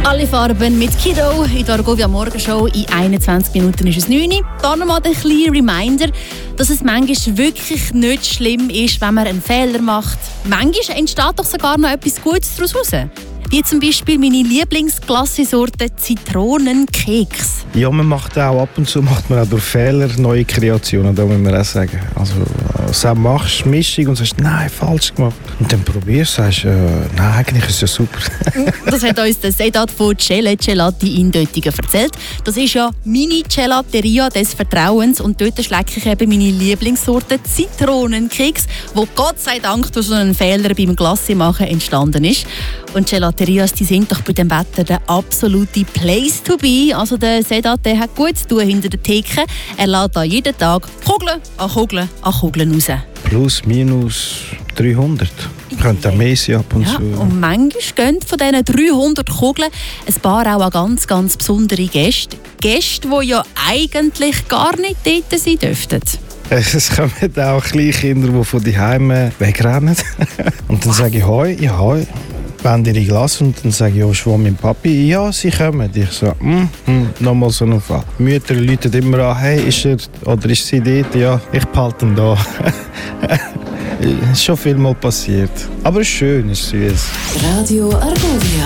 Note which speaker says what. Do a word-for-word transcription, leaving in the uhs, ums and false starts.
Speaker 1: Alle Farben mit Kiddo in der Argovia Morgenshow. In einundzwanzig Minuten ist es neun Uhr. Dann nochmal ein kleiner Reminder, dass es manchmal wirklich nicht schlimm ist, wenn man einen Fehler macht. Manchmal entsteht doch sogar noch etwas Gutes daraus heraus. Wie zum Beispiel meine Lieblingsglassesorte Zitronenkeks.
Speaker 2: Ja, man macht auch ab und zu macht man auch durch Fehler neue Kreationen, da muss man auch sagen. Also, du machst eine Mischung und sagst, nein, falsch gemacht. Und dann probierst du und sagst, äh, nein, eigentlich ist es ja super.
Speaker 1: Das hat uns der Sedat von Celle Gelati in Döttingen erzählt. Das ist ja meine Gelateria des Vertrauens und dort schlecke ich eben meine Lieblingssorte Zitronenkeks, wo Gott sei Dank durch so einen Fehler beim Glasse machen entstanden ist. Und Gelaterias, die sind doch bei dem Wetter der absolute Place to be. Also der Sedat, der hat gut zu tun hinter der Theke. Er lädt da jeden Tag Kugeln an Kugeln an Kugeln raus.
Speaker 2: Plus, minus dreihundert. Könnte auch mehr sein ab und
Speaker 1: ja,
Speaker 2: zu.
Speaker 1: Und manchmal gehen von diesen dreihundert Kugeln ein paar auch an ganz, ganz besondere Gäste. Gäste, die ja eigentlich gar nicht dort sein dürften.
Speaker 2: Es kommen auch kleine Kinder, die von daheim wegrennen. Und dann sage ich, hoi, ja, hoi. Wenn ihre Glas und dann sage ich, oh, schwör mein Papi, ja, sie kommen. Ich so, mm, mm, nochmal so ein Fall. Mütter rufen immer an, hey, ist er oder ist sie dort? Ja, ich behalte ihn da. Ist schon viel mal passiert. Aber es ist schön, es ist süß.
Speaker 3: Radio Argovia.